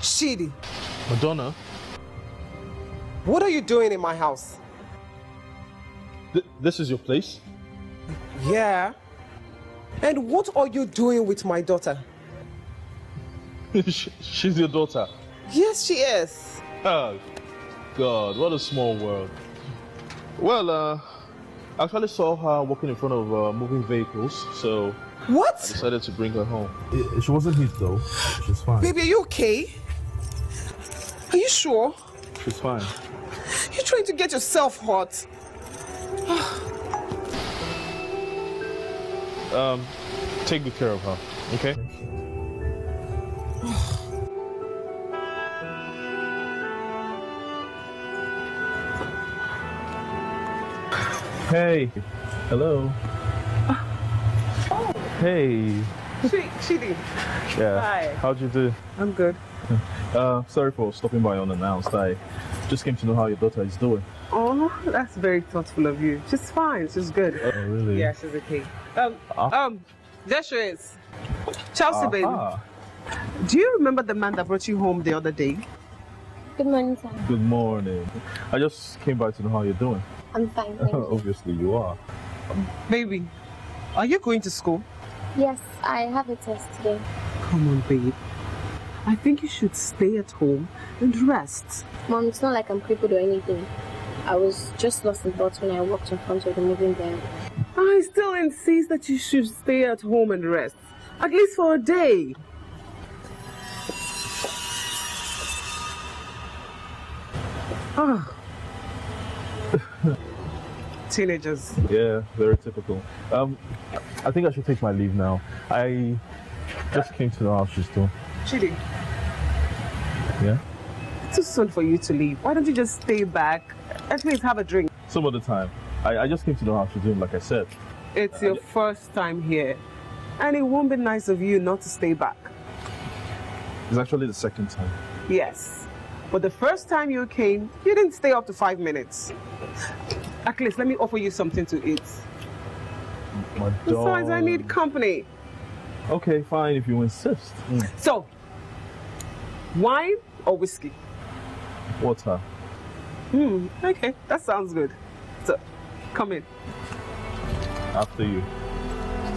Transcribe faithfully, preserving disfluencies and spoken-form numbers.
Chidi. Madonna? What are you doing in my house? Th this is your place? Yeah. And what are you doing with my daughter? She's your daughter? Yes, she is. Oh, God, what a small world. Well, uh, I actually saw her walking in front of uh, moving vehicles, so what? I decided to bring her home. It, she wasn't hit though. She's fine. Baby, are you okay? Are you sure? She's fine. You're trying to get yourself hurt. um, take good care of her, okay? Hey. Hello. Oh. Hey. Chidi. Yeah. Hi. How'd you do? I'm good. Uh, sorry for stopping by unannounced. I just came to know how your daughter is doing. Oh, that's very thoughtful of you. She's fine. She's good. Oh, really? Yeah, she's okay. Um, uh, um, there she is. Chelsea, baby. Do you remember the man that brought you home the other day? Good morning, sir. Good morning. I just came by to know how you're doing. I'm fine, thank you. Obviously, you are. Baby, are you going to school? Yes, I have a test today. Come on, babe. I think you should stay at home and rest. Mom, it's not like I'm crippled or anything. I was just lost in thoughts when I walked in front of the moving van. I still insist that you should stay at home and rest. At least for a day. Ah. Teenagers. Yeah, very typical. Um, I think I should take my leave now. I just came to know how she's doing. Chidi. Yeah? It's too soon for you to leave. Why don't you just stay back? At least have a drink. Some other time. I, I just came to know how she's doing, like I said. It's your first time here. And it won't be nice of you not to stay back. It's actually the second time. Yes. But the first time you came, you didn't stay up to five minutes. At least let me offer you something to eat. My dog. Besides, I need company. Okay, fine, if you insist. Mm. So, wine or whiskey? Water. Hmm, okay, that sounds good. So, come in. After you.